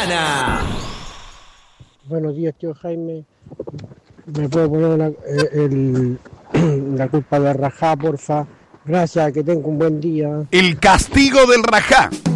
mañana. Buenos días, tío Jaime. ¿Me puedo poner la culpa de Rajá, porfa? Gracias, que tenga un buen día. El castigo del Rajá.